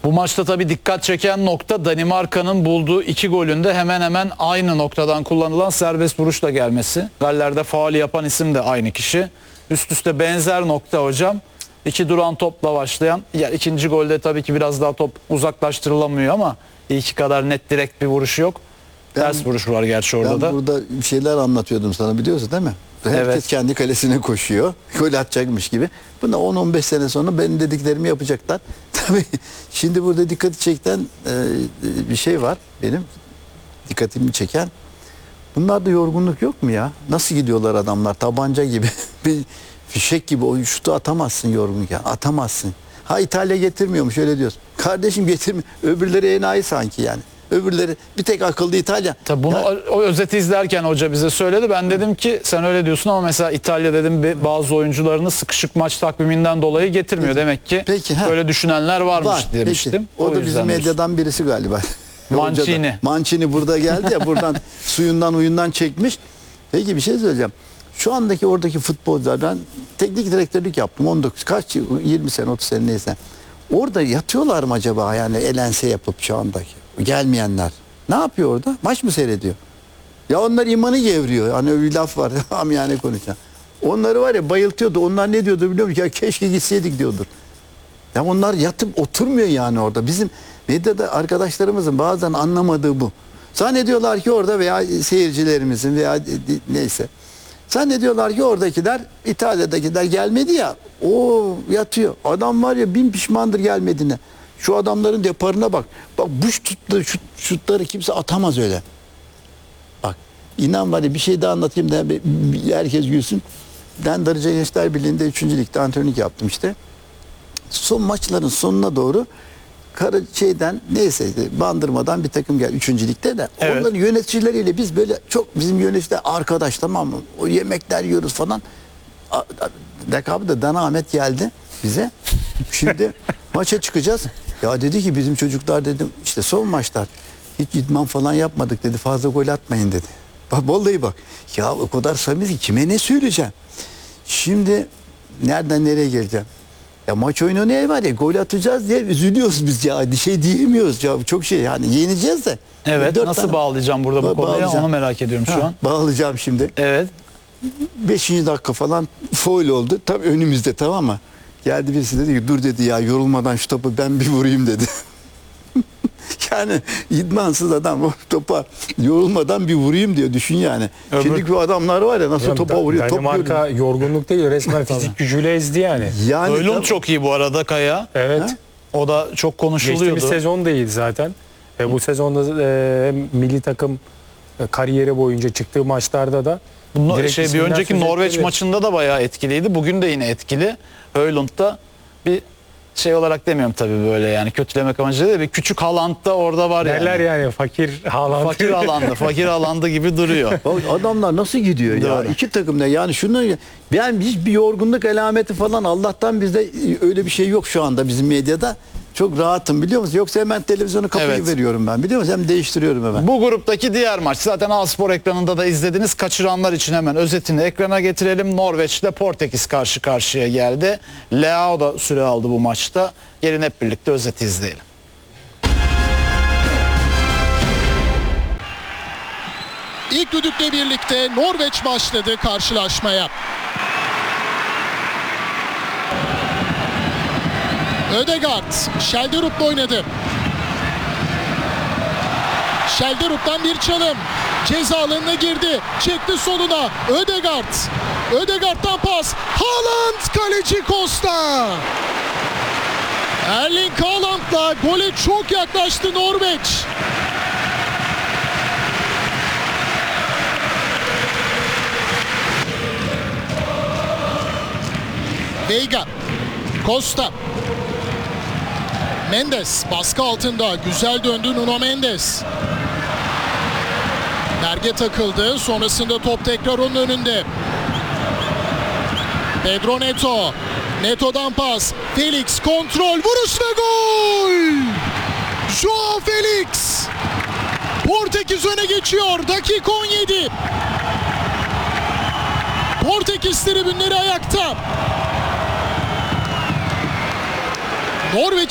Bu maçta tabii dikkat çeken nokta Danimarka'nın bulduğu 2 golünde hemen hemen aynı noktadan kullanılan serbest vuruşla gelmesi. Galler'de faul yapan isim de aynı kişi. Üst üste benzer nokta hocam. 2 duran topla başlayan. Ya ikinci golde tabii ki biraz daha top uzaklaştırılamıyor ama ilki kadar net direkt bir vuruşu yok. Ters vuruş var gerçi orada da. Ben burada bir şeyler anlatıyordum sana, biliyorsun değil mi? Herkes Evet. kendi kalesine koşuyor. Gol atacakmış gibi. Buna 10-15 sene sonra benim dediklerimi yapacaklar. Tabii şimdi burada dikkati çeken bir şey var benim. Dikkatimi çeken. Bunlarda yorgunluk yok mu ya? Nasıl gidiyorlar adamlar? Tabanca gibi. Bir fişek gibi o şutu atamazsın yorgunken. Atamazsın. Ha İtalya getirmiyormuş öyle diyorsun. Kardeşim getirmiyor. Öbürleri enayi sanki yani. Öbürleri bir tek akıllı İtalya. Tabii bunu o özeti izlerken hoca bize söyledi. Ben dedim ki sen öyle diyorsun ama mesela İtalya dedim bazı oyuncularını sıkışık maç takviminden dolayı getirmiyor. Demek ki Peki, böyle düşünenler varmış demiştim. Peki. O da bizim yüzden medyadan birisi galiba. Mancini. Mancini burada geldi ya, buradan suyundan uyundan çekmiş. Peki bir şey söyleyeceğim. Şu andaki oradaki futbolcular, ben teknik direktörlük yaptım 19 kaç yıl, 20 sene 30 sene neyse. Orada yatıyorlar mı acaba yani elense yapıp şu andaki gelmeyenler? Ne yapıyor orada? Maç mı seyrediyor? Ya onlar imanı gevriyor. Hani öyle bir laf var amiyane konuşan. Onları var ya bayıltıyordu. Onlar ne diyordu biliyor musun? Ya keşke gitseydik diyordur. Ya onlar yatıp oturmuyor yani orada. Bizim medyada arkadaşlarımızın bazen anlamadığı bu. Zannediyorlar ki orada veya seyircilerimizin veya neyse. Zannediyorlar ki oradakiler, İtalya'dakiler gelmedi ya. O yatıyor. Adam var ya bin pişmandır gelmediğine. Şu adamların deparına bak. Bak bu şutları kimse atamaz öyle. Bak inan var ya, bir şey daha anlatayım da herkes gülsün. Ben Darıca Gençler Birliği'nde 3. Lig'de antrenörlük yaptım işte. Son maçların sonuna doğru neyse Bandırma'dan bir takım geldi 3. Lig'de de. Evet. Onların yöneticileriyle biz böyle çok, bizim yöneticiler arkadaş, tamam mı? O yemekler yiyoruz falan. Dakabıda Dana Ahmet geldi bize. Şimdi maça çıkacağız. Ya dedi ki bizim çocuklar dedim işte son maçlar hiç idman falan yapmadık dedi. Fazla gol atmayın dedi. Bak vallahi bak. Ya o kadar samimi ki kime ne söyleyeceğim? Şimdi nereden nereye geleceğim? Ya maç oynanıyor var ya, gol atacağız diye üzülüyoruz biz ya. Bir şey diyemiyoruz ya. Çok şey yani, yeneceğiz de. Evet, nasıl bağlayacağım burada bu konuya onu merak ediyorum şu an. Bağlayacağım şimdi. Evet. 5. dakika falan foul oldu. Tam önümüzde, tamam mı? Geldi birisi dedi ki dur dedi ya, yorulmadan şu topu ben bir vurayım dedi. Yani idmansız adam o topa yorulmadan bir vurayım diyor, düşün yani. Şimdi bu adamlar var ya nasıl topa vuruyor. Danimarka yorgunluk değil, resmen fizik gücüyle ezdi yani. Höylund çok iyi bu arada Kaya. Evet. Ha? O da çok konuşuluyordu. Geçtiğimiz sezon da iyiydi zaten. Bu sezonda hem milli takım kariyeri boyunca çıktığı maçlarda da bir önceki Norveç maçında da bayağı etkiliydi. Bugün de yine etkili. Höylund da bir şey olarak demiyorum tabii böyle yani kötülemek amacıyla değil, bir küçük Haaland da orada var yani. Derler yani fakir Haaland. Fakir Haaland'ı gibi duruyor. Adamlar nasıl gidiyor ya? Doğru. İki takım da yani şunu, yani hiçbir yorgunluk alameti falan Allah'tan bizde öyle bir şey yok şu anda bizim medyada. Çok rahatım biliyor musun? Yoksa hemen televizyonu kapıyı veriyorum ben. Biliyor musun? Hem değiştiriyorum hemen. Bu gruptaki diğer maç zaten A-Spor ekranında da izlediniz. Kaçıranlar için hemen özetini ekrana getirelim. Norveç'te Portekiz karşı karşıya geldi. Leao da süre aldı bu maçta. Gelin hep birlikte özeti izleyelim. İlk düdükle birlikte Norveç başladı karşılaşmaya. Ödegaard, Schelderup'la oynadı. Schelderup'tan bir çalım. Ceza alanına girdi. Çekti soluna. Ödegaard. Ödegaard'dan pas. Haaland, kaleci Costa. Erling Haaland'la gole çok yaklaştı Norveç. Veiga. Costa. Mendes baskı altında. Güzel döndü Nuno Mendes. Berge takıldı. Sonrasında top tekrar onun önünde. Pedro Neto. Neto'dan pas. Felix kontrol. Vuruş ve gol! Joao Felix. Portekiz öne geçiyor. Dakika 17. Portekiz tribünleri ayakta. Norveç